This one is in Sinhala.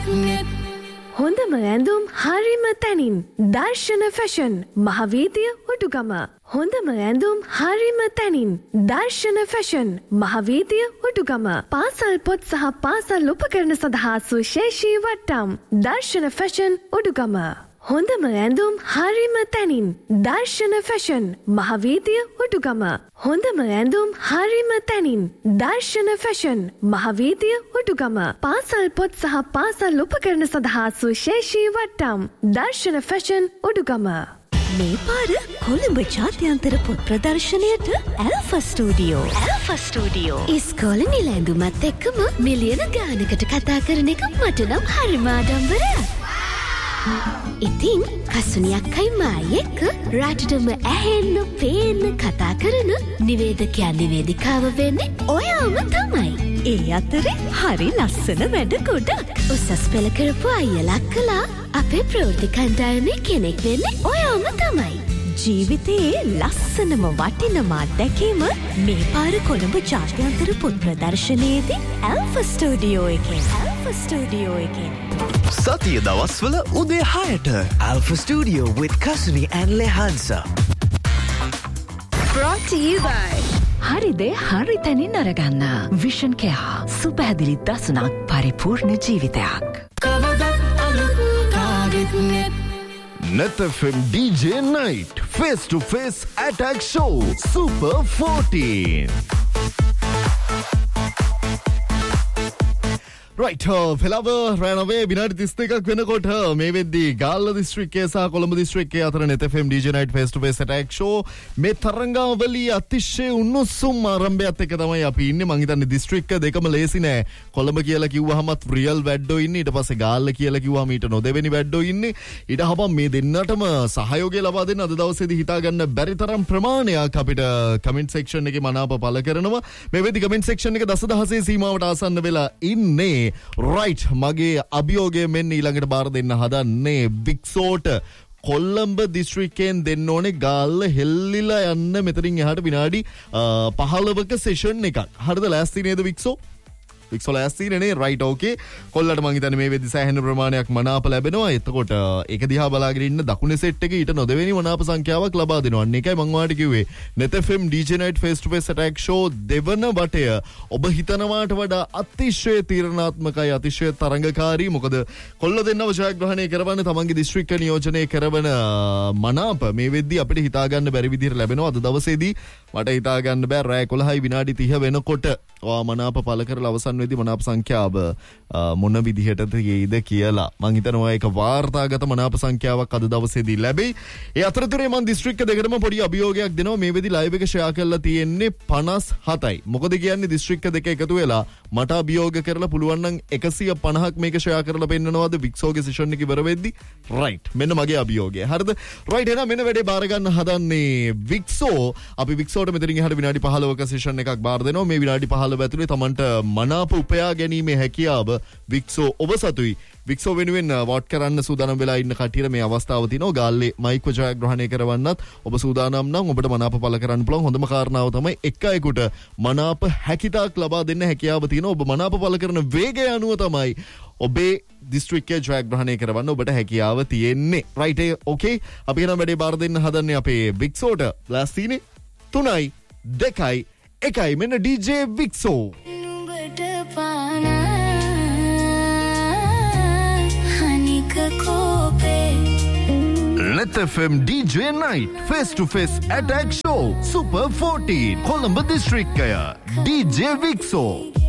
හොඳම ඇඳුම් හරිම තැනින් දර්ශන ෆැෂන් මහවීදිය උඩුගම. හොඳම ඇඳුම් හරිම තැනින් දර්ශන ෆැෂන් මහවීදිය උඩුගම. පාසල් පොත් සහ පාසල් උපකරණ සඳහා සුවිශේෂී වට්ටම් දර්ශන ෆැෂන් උඩුගම. හොඳම ඇඳුම් හරිම තැනින් දර්ශන ෆැෂන් මහවීදිය උඩුගම. හොඳම ඇඳුම් හරිම තැනින් දර්ශන ෆැෂන් මහවීදිය උඩුගම. පාසල් පොත් සහ පාසල් උපකරණ සඳහා සුවිශේෂී වට්ටම් දර්ශන ෆැෂන් උඩුගම. මේ පාර කොළඹ ජාත්‍යන්තර පොත් ප්‍රදර්ශනයට ඇල්ෆා ස්ටුඩියෝ. ඉස්කෝලේ නිල ඇඳුමත් එක්කම මිලියන ගානකට කතා කරන එක මට නම් හරිම ආඩම්බරයක්. ඉතින් කසුනියක්කයි මායි එක්ක රටටම ඇහෙන්න පේන්න කතා කරන නිවේදකයන් වෙන්නේ ඔයාම තමයි. ඒ අතරේ හරි ලස්සන වැඩ ගොඩක්. උසස් පෙළ කරපු අයියලා කළා අපේ ප්‍රවෘත්ති කණ්ඩායමේ කෙනෙක් වෙන්නේ ඔයාම තමයි. ජීවිතයේ ලස්සනම වටිනම අත්දැකීම මේ පාර කොළඹ ජාත්‍යන්තර පොත් ප්‍රදර්ශනයේදී ඇල්ෆා ස්ටුඩියෝ එකෙන්. සතිය දවස්වල උදේ 6ට Alpha Studio with Kasuni and Lehansa. Brought to you by හරිදේ හරි තැනින් අරගන්න විෂන් කෙයා සුපැහැදිලි දසුනක් පරිපූර්ණ ජීවිතයක්. Net FM DJ Night Face to Face Attack Show Super 14. Right, පෙළව රැනවේ විනාඩි 32ක් වෙනකොට මේ වෙද්දී ගාල්ල දිස්ත්‍රික්කයේ සහ කොළඹ දිස්ත්‍රික්කයේ අතර net FM DJ Night Face to Face Attack Show මේ තරංගාවලිය අතිශය උණුසුම් ආරම්භයත් එක්ක තමයි අපි ඉන්නේ. මං හිතන්නේ දිස්ත්‍රික්ක දෙකම ලේසි නෑ. කොළඹ කියලා කිව්වහමත් රියල් වැඩෝ ඉන්නේ. ඊට පස්සේ ගාල්ල කියලා කිව්වහම ඊට නොදෙවෙනි වැඩෝ ඉන්නේ. ඊට හබම් මේ දෙන්නටම සහයෝගය ලබා දෙන්න අද දවසේදී හිතා ගන්න බැරි තරම් ප්‍රමාණයක් අපිට කමෙන්ට් සෙක්ෂන් එකේ මනාප පළ කරනවා. මේ වෙද්දී කමෙන්ට් සෙක්ෂන් එක දසදහසේ සීමාවට ආසන්න වෙලා ඉන්නේ. right මගේ අභියෝගය මෙන්න ඊළඟට බාර දෙන්න හදන්නේ වික්සෝට කොළඹ දිස්ත්‍රික්කයෙන් දෙන්න ඕනේ ගාල්ල හෙල්ලිලා යන්න මෙතනින් එහාට විනාඩි 15ක සෙෂන් එකක්. හරිද ලෑස්ති නේද වික්සෝ? වික්සෝ ලෑස්ති නේ right okay. කොල්ලට මං හිතන්නේ මේ වෙද්දි සෑහෙන ප්‍රමාණයක් මනාප ලැබෙනවා. එතකොට ඒක දිහා බලාගෙන ඉන්න දකුණේ සෙට් එකේ ඊට නොදෙවෙනි මනාප සංඛ්‍යාවක් ලබා දෙනවා. අන්න ඒකයි මං ඔයාලට කිව්වේ. Net FM DJ Night Face to Face Attack Show දෙවන වටය ඔබ හිතනවාට වඩා අතිශය තීරණාත්මකයි අතිශය තරංගකාරී. මොකද කොල්ල දෙන්නව ජයග්‍රහණය කරවන්න තමන්ගේ දිස්ත්‍රික්ක නියෝජනය කරවන මනාප මේ වෙද්දි අපිට හිතා ගන්න බැරි විදිහට ලැබෙනවා. අද දවසේදී මට හිතා ගන්න බෑ රෑ 11යි විනාඩි 30 වෙනකොට ඔයා මනාප පළ කරලා අවසන් වෙද්දි මනාප සංඛ්‍යාව මොන විදිහටද තියෙයිද කියලා මං හිතනවා ඒක වාර්තාගත මනාප සංඛ්‍යාවක් අද දවසේදී ලැබෙයි. ඒ අතරතුරේ මං දිස්ත්‍රික්ක දෙකටම පොඩි අභියෝගයක් දෙනවා. මේ වෙද්දි ලයිව් එක ෂෙයා කරලා තියෙන්නේ 57යි. මොකද කියන්නේ දිස්ත්‍රික්ක දෙක එකතු වෙලා මට අභියෝග කරලා පුළුවන් නම් 150ක් මේක ෂෙයා කරලා පෙන්නනවාද වික්සෝගේ සෙෂන් එක ඉවර වෙද්දි. right මෙන්න මගේ අභියෝගය. හරිද? right එහෙනම් මෙන්න වැඩේ බාර ගන්න හදන්නේ වික්සෝ. අපි වික්සෝට මෙතනින් එහාට විනාඩි 15ක සෙෂන් එකක් බාර දෙනවා. මේ විනාඩි 15 ඇතුලේ තමන්ට මනාප උපයා ගැනීමේ හැකියාව වික්සෝ ඔබ සතුයි. වික්සෝ වෙනුවෙන් වෝට් කරන්න සූදානම් වෙලා ඉන්න කට්ටියට මේ අවස්ථාව තියෙනවා. ගාල්ලේ මයික් ජයග්‍රහණය කරවන්නත් ඔබ සූදානම් නම් ඔබට මනාප පළ කරන්න පුළුවන්. හොඳම කාරණාව තමයි එක අයෙකුට මනාප හැකියාවක් ලබා දෙන්න හැකියාව තියෙනවා. ඔබ මනාප පළ කරන වේගය අනුව තමයි ඔබේ දිස්ත්‍රික්කයේ ජයග්‍රහණය කරවන්න ඔබට හැකියාව තියෙන්නේ. right okay. අපි එහෙනම් වැඩේ බාර දෙන්න හදන්නේ අපේ වික්සෝට. ලෑස්තිනේ 3යි 2යි 1යි මෙන්න DJ වික්සෝ. Net FM DJ Night Face to Face Attack Show Super 14 Colombo දිස්ත්‍රික්කය DJ වික්සෝ.